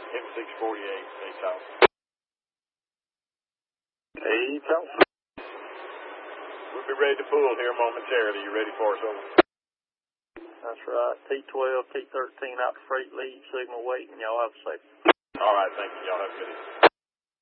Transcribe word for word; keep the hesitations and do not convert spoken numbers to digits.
M six forty-eight, Nate Thompson. Hey, Thompson. We'll be ready to pull here momentarily. You ready for us, over? That's right. T twelve, T thirteen out to freight lead, signal waiting. Y'all have a safe. All right, thank you. Y'all have a good evening.